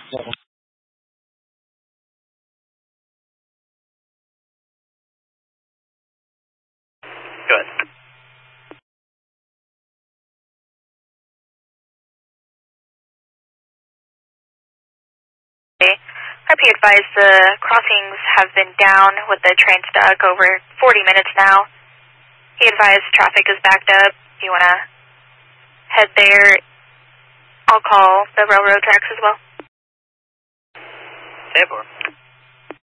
Good. RP advised the crossings have been down with the train stuck over 40 minutes now. He advised traffic is backed up. You want to head there? I'll call the railroad tracks as well. 10-4.